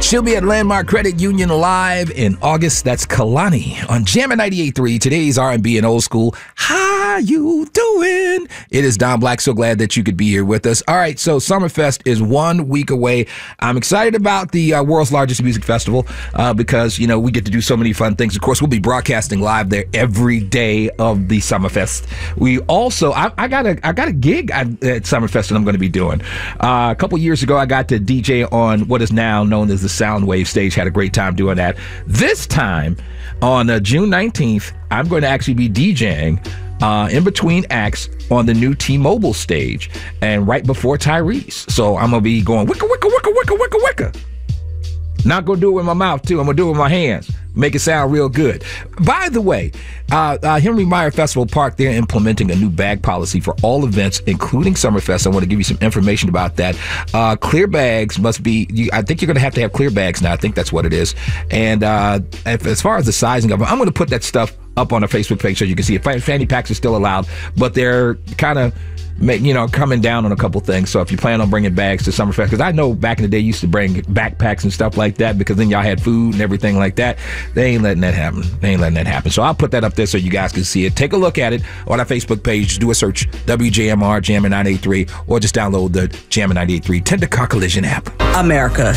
She'll be at Landmark Credit Union Live in August. That's Kalani on Jammin' 98.3. Today's R&B and old school. How you doing? It is Don Black. So glad that you could be here with us. All right, so Summerfest is 1 week away. I'm excited about the world's largest music festival because, you know, we get to do so many fun things. Of course, we'll be broadcasting live there every day of the Summerfest. We also, I got a gig at Summerfest that I'm going to be doing. A couple years ago, I got to DJ on what is now known as the Soundwave stage. Had a great time doing that. This time on June 19th, I'm going to actually be DJing in between acts on the new T-Mobile stage and right before Tyrese. So I'm going to be going wicka, wicka, wicka, wicka, wicka, wicka. Not going to do it with my mouth, too. I'm going to do it with my hands. Make it sound real good. By the way, Henry Meyer Festival Park, they're implementing a new bag policy for all events, including Summerfest. I want to give you some information about that. Clear bags must be, I think you're going to have clear bags now. I think that's what it is. And as far as the sizing of them, I'm going to put that stuff up on our Facebook page so you can see it. Fanny packs are still allowed, but they're kind of coming down on a couple things. So if you plan on bringing bags to Summerfest, because I know back in the day you used to bring backpacks and stuff like that because then y'all had food and everything like that. They ain't letting that happen. So I'll put that up there so you guys can see it. Take a look at it on our Facebook page. Do a search, WJMR, Jammin' 983, or just download the Jammin' 983 Tender Car Collision app. America,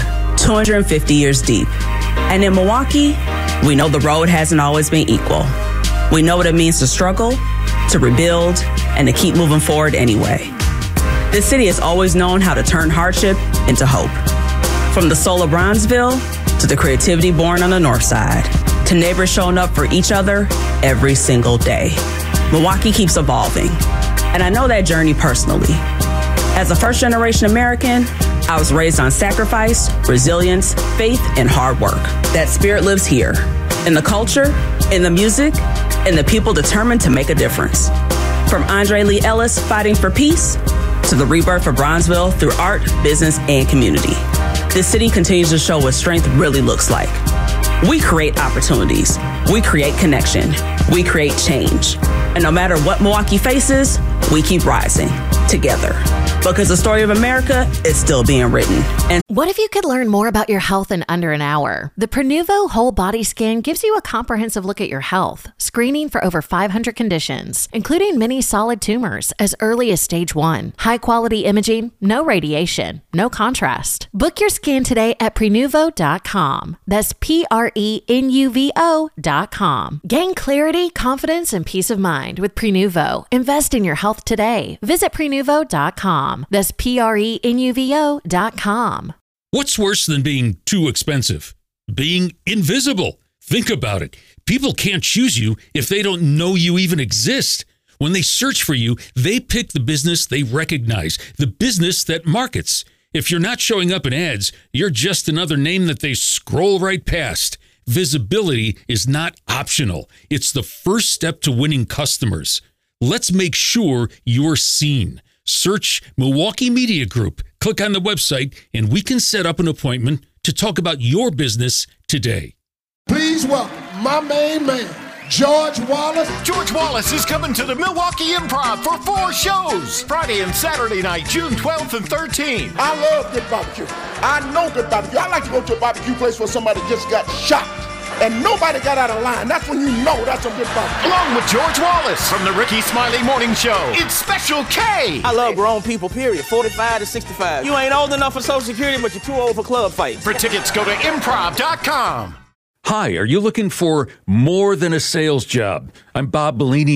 250 years deep. And in Milwaukee, we know the road hasn't always been equal. We know what it means to struggle, to rebuild, and to keep moving forward anyway. This city has always known how to turn hardship into hope. From the soul of Bronzeville to the creativity born on the north side, to neighbors showing up for each other every single day. Milwaukee keeps evolving, and I know that journey personally. As a first-generation American, I was raised on sacrifice, resilience, faith, and hard work. That spirit lives here, in the culture, in the music, and the people determined to make a difference. From Andre Lee Ellis fighting for peace to the rebirth of Bronzeville through art, business, and community. This city continues to show what strength really looks like. We create opportunities. We create connection. We create change. And no matter what Milwaukee faces, we keep rising together. Because the story of America is still being written. And what if you could learn more about your health in under an hour? The Prenuvo Whole Body Scan gives you a comprehensive look at your health, screening for over 500 conditions, including many solid tumors as early as stage 1. High-quality imaging, no radiation, no contrast. Book your scan today at Prenuvo.com. That's Prenuvo.com. Gain clarity, confidence, and peace of mind with Prenuvo. Invest in your health today. Visit Prenuvo.com. That's Prenuvo.com. What's worse than being too expensive? Being invisible. Think about it. People can't choose you if they don't know you even exist. When they search for you, they pick the business they recognize, the business that markets. If you're not showing up in ads, you're just another name that they scroll right past. Visibility is not optional. It's the first step to winning customers. Let's make sure you're seen. Search Milwaukee Media Group, click on the website, and we can set up an appointment to talk about your business today. Please welcome my main man, George Wallace. George Wallace is coming to the Milwaukee Improv for 4 shows. Friday and Saturday night, June 12th and 13th. I love good barbecue. I know good barbecue. I like to go to a barbecue place where somebody just got shot and nobody got out of line. That's when you know that's a good barbecue. Along with George Wallace from the Ricky Smiley Morning Show, it's Special K. I love grown people, period. 45 to 65. You ain't old enough for Social Security, but you're too old for club fights. For tickets, go to improv.com. Hi, are you looking for more than a sales job? I'm Bob Bellini.